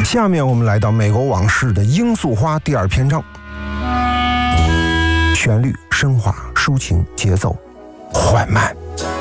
下面我们来到美国往事的罂粟花第2篇章，旋律升华，抒情，节奏缓慢。